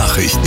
Nachrichten.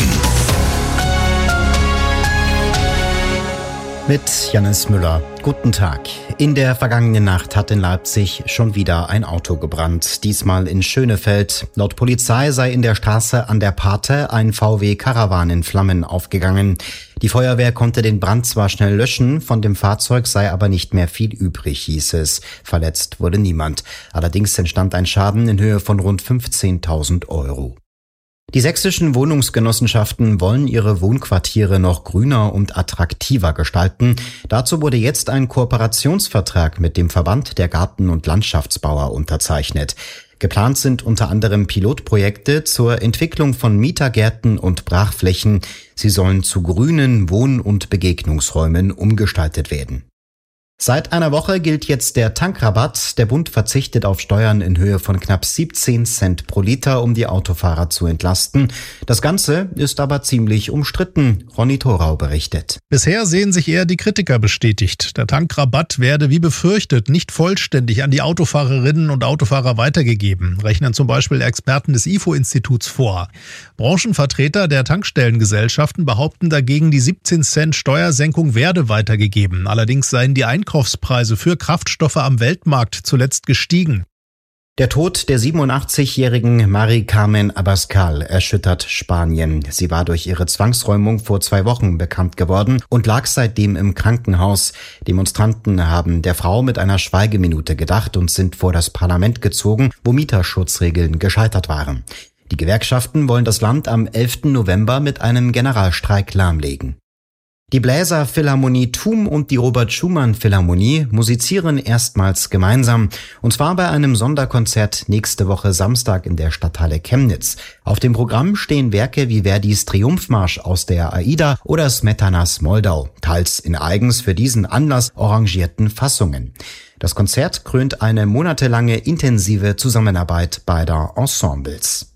Mit Jannis Müller. Guten Tag. In der vergangenen Nacht hat in Leipzig schon wieder ein Auto gebrannt. Diesmal in Schönefeld. Laut Polizei sei in der Straße an der Pate ein VW Caravan in Flammen aufgegangen. Die Feuerwehr konnte den Brand zwar schnell löschen, von dem Fahrzeug sei aber nicht mehr viel übrig, hieß es. Verletzt wurde niemand. Allerdings entstand ein Schaden in Höhe von rund 15.000 Euro. Die sächsischen Wohnungsgenossenschaften wollen ihre Wohnquartiere noch grüner und attraktiver gestalten. Dazu wurde jetzt ein Kooperationsvertrag mit dem Verband der Garten- und Landschaftsbauer unterzeichnet. Geplant sind unter anderem Pilotprojekte zur Entwicklung von Mietergärten und Brachflächen. Sie sollen zu grünen Wohn- und Begegnungsräumen umgestaltet werden. Seit einer Woche gilt jetzt der Tankrabatt. Der Bund verzichtet auf Steuern in Höhe von knapp 17 Cent pro Liter, um die Autofahrer zu entlasten. Das Ganze ist aber ziemlich umstritten. Ronny Thorau berichtet. Bisher sehen sich eher die Kritiker bestätigt. Der Tankrabatt werde wie befürchtet nicht vollständig an die Autofahrerinnen und Autofahrer weitergegeben, rechnen zum Beispiel Experten des IFO-Instituts vor. Branchenvertreter der Tankstellengesellschaften behaupten dagegen, die 17 Cent Steuersenkung werde weitergegeben. Allerdings seien die Einkaufspreise für Kraftstoffe am Weltmarkt zuletzt gestiegen. Der Tod der 87-jährigen Mari Carmen Abascal erschüttert Spanien. Sie war durch ihre Zwangsräumung vor 2 Wochen bekannt geworden und lag seitdem im Krankenhaus. Demonstranten haben der Frau mit einer Schweigeminute gedacht und sind vor das Parlament gezogen, wo Mieterschutzregeln gescheitert waren. Die Gewerkschaften wollen das Land am 11. November mit einem Generalstreik lahmlegen. Die Bläserphilharmonie TUM und die Robert-Schumann-Philharmonie musizieren erstmals gemeinsam, und zwar bei einem Sonderkonzert nächste Woche Samstag in der Stadthalle Chemnitz. Auf dem Programm stehen Werke wie Verdis Triumphmarsch aus der Aida oder Smetanas Moldau, teils in eigens für diesen Anlass arrangierten Fassungen. Das Konzert krönt eine monatelange intensive Zusammenarbeit beider Ensembles.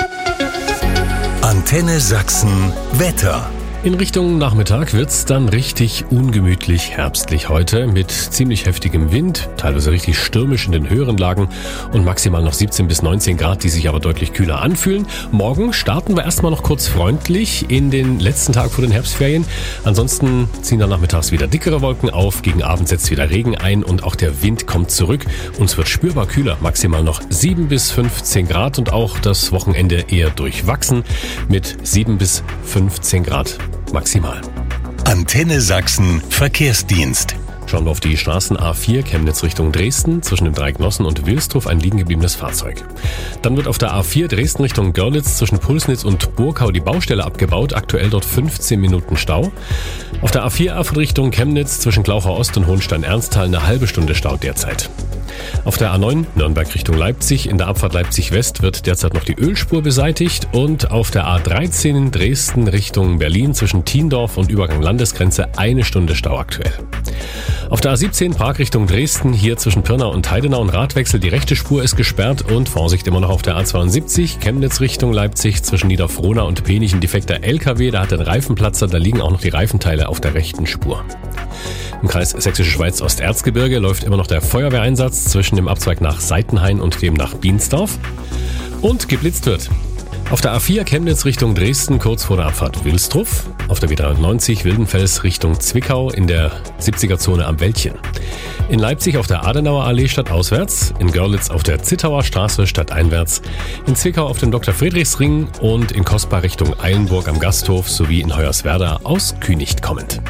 Antenne Sachsen Wetter. In Richtung Nachmittag wird's dann richtig ungemütlich herbstlich heute mit ziemlich heftigem Wind, teilweise richtig stürmisch in den höheren Lagen und maximal noch 17 bis 19 Grad, die sich aber deutlich kühler anfühlen. Morgen starten wir erstmal noch kurz freundlich in den letzten Tag vor den Herbstferien. Ansonsten ziehen dann nachmittags wieder dickere Wolken auf, gegen Abend setzt wieder Regen ein und auch der Wind kommt zurück und es wird spürbar kühler, maximal noch 7 bis 15 Grad und auch das Wochenende eher durchwachsen mit 7 bis 15 Grad. Maximal. Antenne Sachsen Verkehrsdienst. Schauen wir auf die Straßen A4 Chemnitz Richtung Dresden, zwischen dem Dreieck Nossen und Wilsdruff ein liegen gebliebenes Fahrzeug. Dann wird auf der A4 Dresden Richtung Görlitz zwischen Pulsnitz und Burkau die Baustelle abgebaut, aktuell dort 15 Minuten Stau. Auf der A4 Erfurt Richtung Chemnitz zwischen Glauchau Ost und Hohenstein-Ernsthal eine halbe Stunde Stau derzeit. Auf der A9 Nürnberg Richtung Leipzig, in der Abfahrt Leipzig West wird derzeit noch die Ölspur beseitigt und auf der A13 Dresden Richtung Berlin zwischen Thiendorf und Übergang Landesgrenze eine Stunde Stau aktuell. Auf der A17 Prag Richtung Dresden, hier zwischen Pirna und Heidenau ein Radwechsel, die rechte Spur ist gesperrt und Vorsicht immer noch auf der A72 Chemnitz Richtung Leipzig zwischen Niederfrohna und Penich ein defekter LKW, da hat den Reifenplatzer, da liegen auch noch die Reifenteile auf der rechten Spur. Im Kreis Sächsische Schweiz Osterzgebirge läuft immer noch der Feuerwehreinsatz zwischen dem Abzweig nach Seitenhain und dem nach Biensdorf und geblitzt wird. Auf der A4 Chemnitz Richtung Dresden kurz vor der Abfahrt Wilsdruff. Auf der W93 Wildenfels Richtung Zwickau in der 70er-Zone am Wäldchen. In Leipzig auf der Adenauer Allee stadtauswärts. In Görlitz auf der Zittauer Straße stadteinwärts. In Zwickau auf dem Dr. Friedrichsring und in Kosbar Richtung Eilenburg am Gasthof sowie in Hoyerswerda aus Künicht kommend.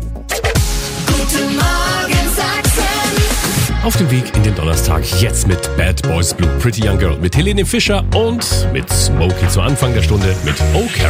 Guten Morgen Sachsen. Auf dem Weg in den Donnerstag jetzt mit Bad Boys Blue, Pretty Young Girl, mit Helene Fischer und mit Smokey zu Anfang der Stunde mit Oh Carol.